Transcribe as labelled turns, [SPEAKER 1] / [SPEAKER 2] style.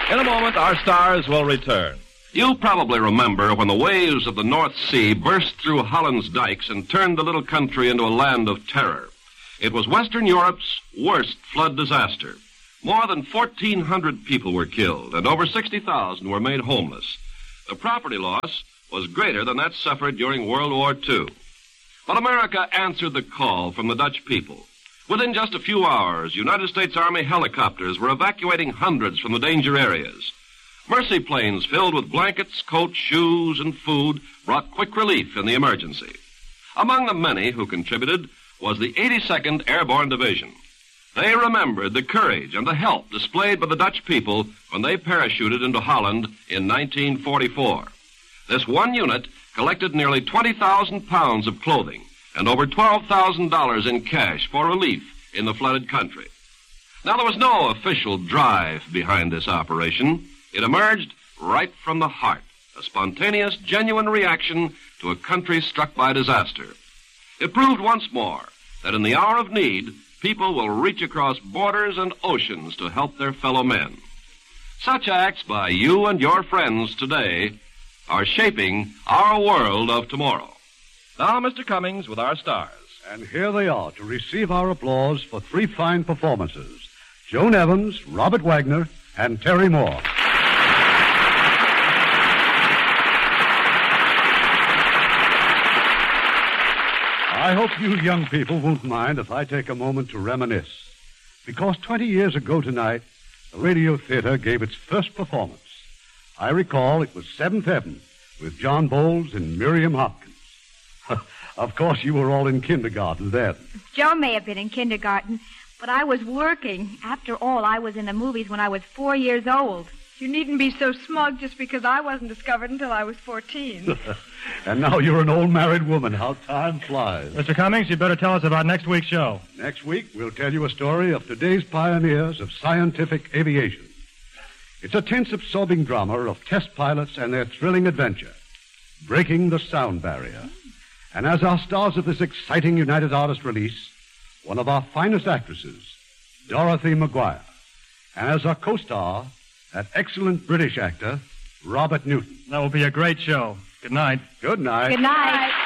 [SPEAKER 1] In a moment, our stars will return.
[SPEAKER 2] You probably remember when the waves of the North Sea burst through Holland's dikes and turned the little country into a land of terror. It was Western Europe's worst flood disaster. More than 1,400 people were killed, and over 60,000 were made homeless. The property loss was greater than that suffered during World War II. But America answered the call from the Dutch people. Within just a few hours, United States Army helicopters were evacuating hundreds from the danger areas. Mercy planes filled with blankets, coats, shoes, and food brought quick relief in the emergency. Among the many who contributed was the 82nd Airborne Division. They remembered the courage and the help displayed by the Dutch people when they parachuted into Holland in 1944. This one unit collected nearly 20,000 pounds of clothing and over $12,000 in cash for relief in the flooded country. Now, there was no official drive behind this operation. It emerged right from the heart, a spontaneous, genuine reaction to a country struck by disaster. It proved once more that in the hour of need, people will reach across borders and oceans to help their fellow men. Such acts by you and your friends today are shaping our world of tomorrow.
[SPEAKER 1] Now, Mr. Cummings with our stars.
[SPEAKER 3] And here they are to receive our applause for three fine performances: Joan Evans, Robert Wagner, and Terry Moore. I hope you young people won't mind if I take a moment to reminisce. Because 20 years ago tonight, the Radio Theater gave its first performance. I recall it was Seventh Heaven with John Bowles and Miriam Hopkins. Of course, you were all in kindergarten then.
[SPEAKER 4] Joe may have been in kindergarten, but I was working. After all, I was in the movies when I was 4 years old.
[SPEAKER 5] You needn't be so smug just because I wasn't discovered until I was 14.
[SPEAKER 3] And now you're an old married woman. How time flies.
[SPEAKER 6] Mr. Cummings, you better tell us about next week's show.
[SPEAKER 3] Next week, we'll tell you a story of today's pioneers of scientific aviation. It's a tense, absorbing drama of test pilots and their thrilling adventure, breaking the sound barrier. And as our stars of this exciting United Artists release, one of our finest actresses, Dorothy Maguire. And as our co-star, that excellent British actor, Robert Newton.
[SPEAKER 6] That will be a great show. Good night.
[SPEAKER 3] Good night.
[SPEAKER 4] Good night.